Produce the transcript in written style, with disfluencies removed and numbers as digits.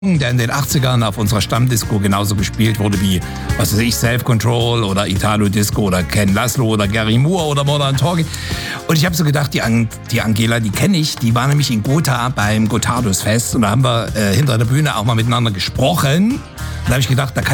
der in den 80ern auf unserer Stammdisco genauso gespielt wurde wie, was weiß ich, Self Control oder Italo Disco oder Ken Laszlo oder Gary Moore oder Modern Talking. Und ich habe so gedacht, die Angela, die kenne ich, die war nämlich in Gotha beim Gotthardus-Fest und da haben wir hinter der Bühne auch mal miteinander gesprochen. Da habe ich gedacht, da kann